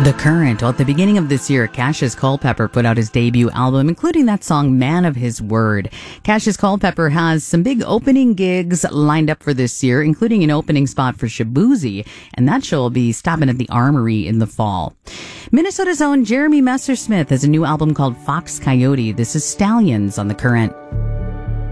The Current. Well, at the beginning of this year, Cassius Culpepper put out his debut album, including that song, Man of His Word. Cassius Culpepper has some big opening gigs lined up for this year, including an opening spot for Shaboozey, and that show will be stopping at the Armory in the fall. Minnesota's own Jeremy Messersmith has a new album called Fox Coyote. This is Stallions on The Current.